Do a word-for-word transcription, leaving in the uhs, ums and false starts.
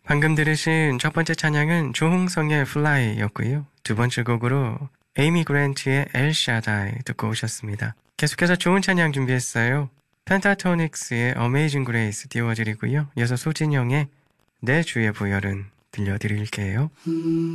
방금 들으신 첫 번째 찬양은 조홍성의 Fly였고요. 두 번째 곡으로 에이미 그랜트의 El Shaddai 듣고 오셨습니다. 계속해서 좋은 찬양 준비했어요. 펜타토닉스의 Amazing Grace 띄워드리고요. 이어서 소진영의 내 주의 보혈은 들려드릴게요.